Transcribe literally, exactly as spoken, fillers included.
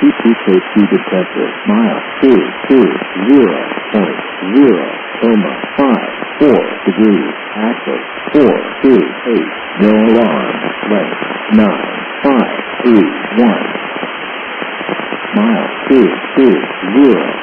safety detector. Mile two two zero point zero comma five four degrees. Active four two eight. No alarm. Length nine five three one. Mile two two zero